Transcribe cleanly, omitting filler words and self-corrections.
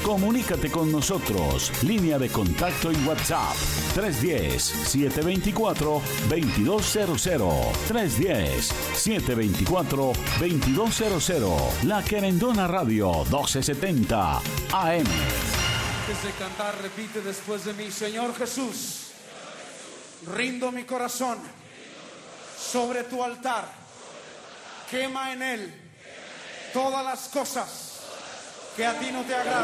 Comunícate con nosotros. Línea de contacto y WhatsApp 310-724-2200. 310-724-2200. La Querendona Radio 1270 AM. Antes de cantar, repite después de mí: Señor Jesús, rindo mi corazón sobre tu altar. Quema en él todas las cosas que a ti no te agradan.